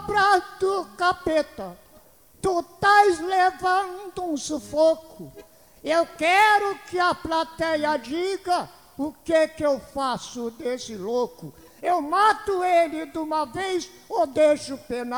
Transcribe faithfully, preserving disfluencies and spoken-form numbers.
obra do capeta. Tu estás levando um sufoco. Eu quero que a plateia diga o que que eu faço desse louco. Eu mato ele de uma vez ou deixo penar?